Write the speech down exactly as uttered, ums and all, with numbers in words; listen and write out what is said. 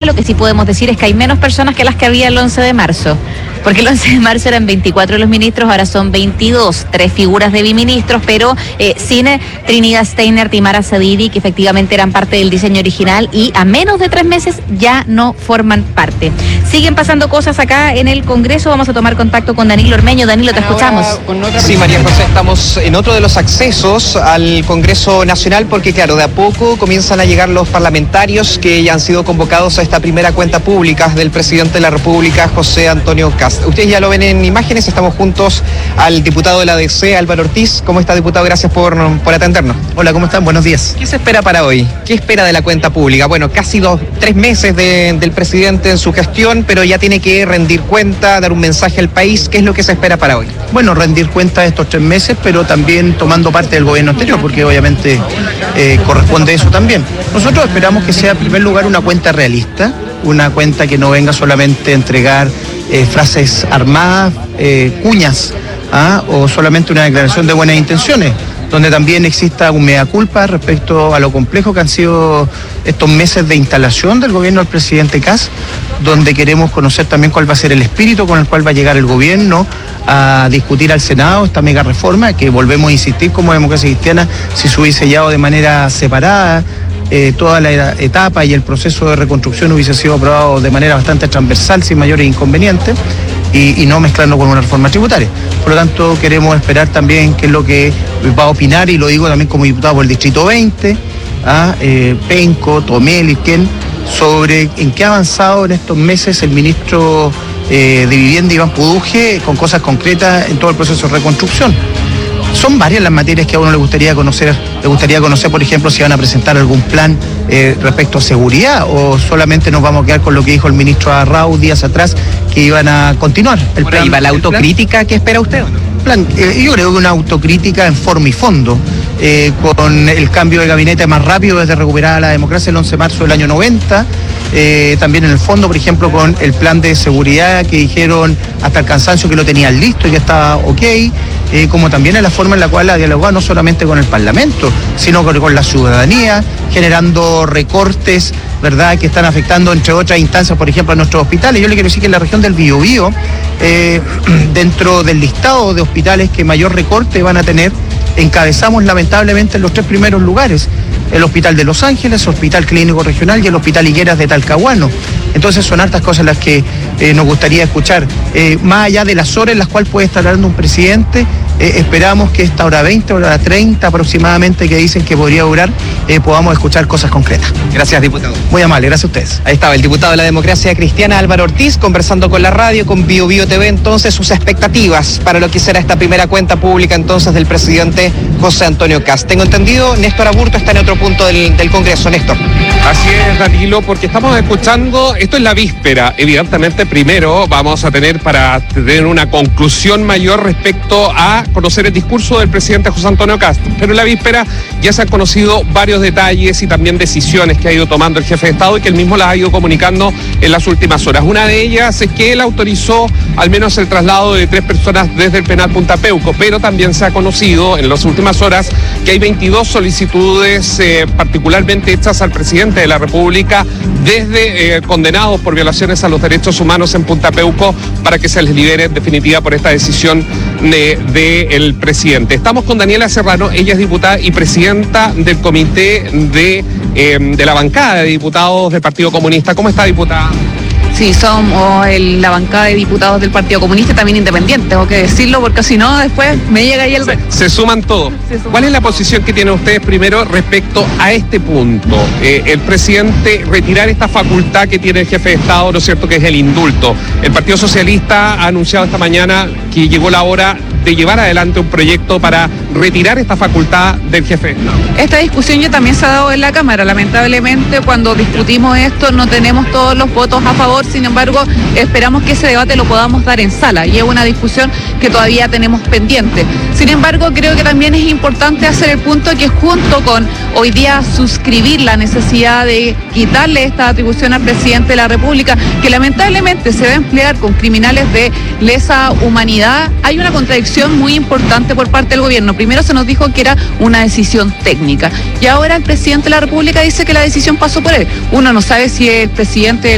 lo que sí podemos decir es que hay menos personas que las que había el once de marzo. Porque el once de marzo eran veinticuatro los ministros, ahora son veintidós, tres figuras de biministros, pero eh, sin Trinidad Steiner y Mara Sadidi, que efectivamente eran parte del diseño original y a menos de tres meses ya no forman parte. Siguen pasando cosas acá en el Congreso, vamos a tomar contacto con Danilo Ormeño. Danilo, te escuchamos. Sí, María José, estamos en otro de los accesos al Congreso Nacional porque, claro, de a poco comienzan a llegar los parlamentarios que ya han sido convocados a esta primera cuenta pública del presidente de la República, José Antonio Kast. Ustedes ya lo ven en imágenes, estamos juntos al diputado de la A D C, Álvaro Ortiz. ¿Cómo está, diputado? Gracias por, por atendernos. Hola, ¿cómo están? Buenos días. ¿Qué se espera para hoy? ¿Qué espera de la cuenta pública? Bueno, casi dos, tres meses de, del presidente en su gestión, pero ya tiene que rendir cuenta, dar un mensaje al país. ¿Qué es lo que se espera para hoy? Bueno, rendir cuenta de estos tres meses, pero también tomando parte del gobierno anterior, porque obviamente eh, corresponde eso también. Nosotros esperamos que sea, en primer lugar, una cuenta realista, una cuenta que no venga solamente a entregar eh, frases armadas, eh, cuñas, ¿ah? o solamente una declaración de buenas intenciones, donde también exista un mea culpa respecto a lo complejo que han sido estos meses de instalación del gobierno del presidente Kast, donde queremos conocer también cuál va a ser el espíritu con el cual va a llegar el gobierno a discutir al Senado esta mega reforma, que volvemos a insistir como democracia cristiana, si se hubiese llevado de manera separada, Eh, toda la etapa y el proceso de reconstrucción hubiese sido aprobado de manera bastante transversal, sin mayores inconvenientes, y, y no mezclando con una reforma tributaria. Por lo tanto, queremos esperar también qué es lo que va a opinar, y lo digo también como diputado por el Distrito veinte, a eh, Penco, Tomé, Isquén, sobre en qué ha avanzado en estos meses el ministro eh, de Vivienda, Iván Puduje, con cosas concretas en todo el proceso de reconstrucción. Son varias las materias que a uno le gustaría conocer. Le gustaría conocer, por ejemplo, si van a presentar algún plan eh, respecto a seguridad, o solamente nos vamos a quedar con lo que dijo el ministro Arrau días atrás, que iban a continuar el Por plan. ahí va la autocrítica, ¿qué espera usted? Plan, eh, yo creo que una autocrítica en forma y fondo, eh, con el cambio de gabinete más rápido desde recuperar la democracia el once de marzo del año noventa, eh, también en el fondo, por ejemplo, con el plan de seguridad que dijeron hasta el cansancio que lo tenían listo y que estaba ok, eh, como también en la forma en la cual ha dialogado no solamente con el Parlamento, sino con, con la ciudadanía, generando recortes, ¿verdad?, que están afectando, entre otras instancias, por ejemplo, a nuestros hospitales. Yo le quiero decir que en la región del Biobío, eh, dentro del listado de hospitales que mayor recorte van a tener, encabezamos lamentablemente en los tres primeros lugares: el Hospital de Los Ángeles, el Hospital Clínico Regional y el Hospital Higueras de Talcahuano. Entonces son hartas cosas las que eh, nos gustaría escuchar. Eh, más allá de las horas en las cuales puede estar hablando un presidente, eh, esperamos que esta hora veinte, hora treinta aproximadamente, que dicen que podría durar, eh, podamos escuchar cosas concretas. Gracias, diputado. Muy amable, gracias a ustedes. Ahí estaba el diputado de la Democracia Cristiana, Álvaro Ortiz, conversando con la radio, con Bio Bio T V, entonces sus expectativas para lo que será esta primera cuenta pública entonces del presidente José Antonio Kast. Tengo entendido, Néstor Aburto está en otro punto del, del Congreso. Néstor. Así es, Danilo, porque estamos escuchando, esto es la víspera, evidentemente primero vamos a tener para tener una conclusión mayor respecto a conocer el discurso del presidente José Antonio Kast, pero en la víspera ya se han conocido varios detalles y también decisiones que ha ido tomando el jefe de Estado y que él mismo las ha ido comunicando en las últimas horas. Una de ellas es que él autorizó al menos el traslado de tres personas desde el penal Punta Peuco, pero también se ha conocido en las últimas horas que hay veintidós solicitudes eh, particularmente hechas al presidente de la República desde eh, condenados por violaciones a los derechos humanos en Punta Peuco, para que se les libere en definitiva por esta decisión de, de el presidente. Estamos con Daniela Serrano, ella es diputada y presidenta del comité de, eh, de la bancada de diputados del Partido Comunista. ¿Cómo está, diputada? Sí, somos el, la bancada de diputados del Partido Comunista, también independientes, tengo que decirlo, porque si no después me llega ahí el... Se, se suman todos. Se suman. ¿Cuál es la posición que tienen ustedes primero respecto a este punto? Eh, el presidente retirar esta facultad que tiene el jefe de Estado, ¿no es cierto?, que es el indulto. El Partido Socialista ha anunciado esta mañana que llegó la hora de llevar adelante un proyecto para retirar esta facultad del jefe de Estado. Esta discusión ya también se ha dado en la Cámara. Lamentablemente, cuando discutimos esto no tenemos todos los votos a favor, sin embargo, esperamos que ese debate lo podamos dar en sala, y es una discusión que todavía tenemos pendiente. Sin embargo, creo que también es importante hacer el punto que, junto con hoy día suscribir la necesidad de quitarle esta atribución al presidente de la República, que lamentablemente se va a emplear con criminales de lesa humanidad, hay una contradicción muy importante por parte del gobierno. Primero se nos dijo que era una decisión técnica, y ahora el presidente de la República dice que la decisión pasó por él. Uno no sabe si el presidente